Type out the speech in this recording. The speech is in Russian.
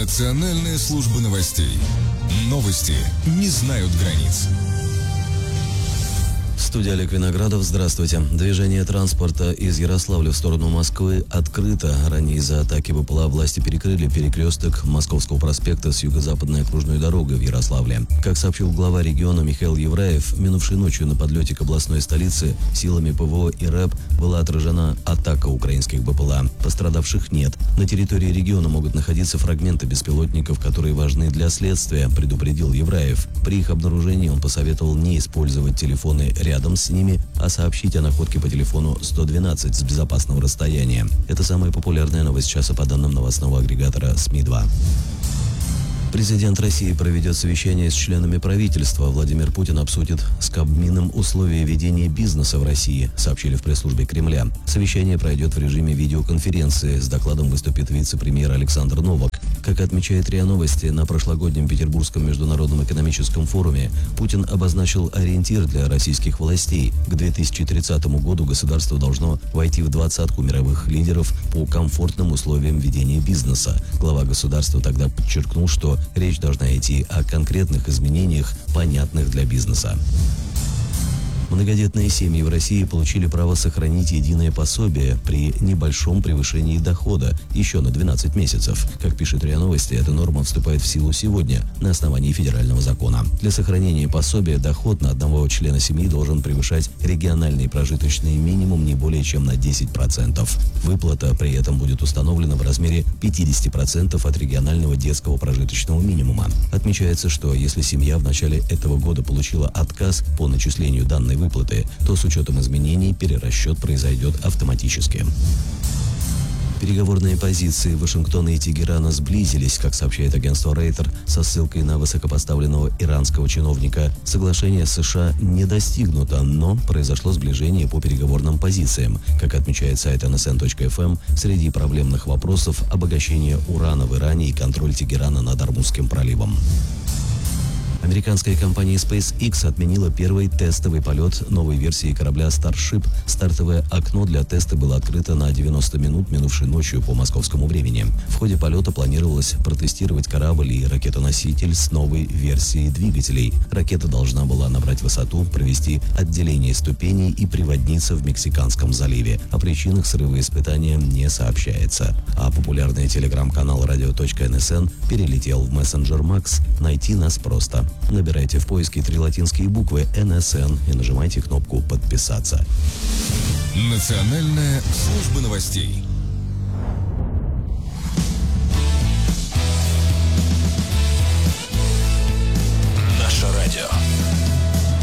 Национальная служба новостей. Новости не знают границ. Студия Олег Виноградов. Здравствуйте. Движение транспорта из Ярославля в сторону Москвы открыто. Ранее из-за атаки БПЛА власти перекрыли перекресток Московского проспекта с юго-западной окружной дорогой в Ярославле. Как сообщил глава региона Михаил Евраев, минувшей ночью на подлете к областной столице силами ПВО и РЭБ была отражена атака украинских БПЛА. Пострадавших нет. На территории региона могут находиться фрагменты беспилотников, которые важны для следствия, предупредил Евраев. При их обнаружении он посоветовал не использовать телефоны рядом с ними, а сообщить о находке по телефону 112 с безопасного расстояния. Это самая популярная новость часа по данным новостного агрегатора СМИ-2. Президент России проведет совещание с членами правительства. Владимир Путин обсудит с Кабмином условия ведения бизнеса в России, сообщили в пресс-службе Кремля. Совещание пройдет в режиме видеоконференции. С докладом выступит вице-премьер Александр Новак. Как отмечает РИА Новости, на прошлогоднем Петербургском международном экономическом форуме Путин обозначил ориентир для российских властей. К 2030 году государство должно войти в двадцатку мировых лидеров по комфортным условиям ведения бизнеса. Глава государства тогда подчеркнул, что речь должна идти о конкретных изменениях, понятных для бизнеса. Многодетные семьи в России получили право сохранить единое пособие при небольшом превышении дохода еще на 12 месяцев. Как пишет РИА Новости, эта норма вступает в силу сегодня на основании федерального закона. Для сохранения пособия доход на одного члена семьи должен превышать региональный прожиточный минимум не более чем на 10%. Выплата при этом будет установлена в размере 50% от регионального детского прожиточного минимума. Отмечается, что если семья в начале этого года получила отказ по начислению данной выплаты, то с учетом изменений перерасчет произойдет автоматически. Переговорные позиции Вашингтона и Тегерана сблизились, как сообщает агентство Рейтер, со ссылкой на высокопоставленного иранского чиновника. Соглашение с США не достигнуто, но произошло сближение по переговорным позициям. Как отмечает сайт nsn.fm, среди проблемных вопросов обогащение урана в Иране и контроль Тегерана над Ормузским проливом. Американская компания SpaceX отменила первый тестовый полет новой версии корабля Starship. Стартовое окно для теста было открыто на 90 минут минувшей ночью по московскому времени. В ходе полета планировалось протестировать корабль и ракетоноситель с новой версией двигателей. Ракета должна была набрать высоту, провести отделение ступеней и приводниться в Мексиканском заливе. О причинах срыва испытания не сообщается. А популярный телеграм-канал radio.nsn перелетел в мессенджер Max. Найти нас просто. Набирайте в поиске 3 латинские буквы НСН и нажимайте кнопку «Подписаться». Национальная служба новостей.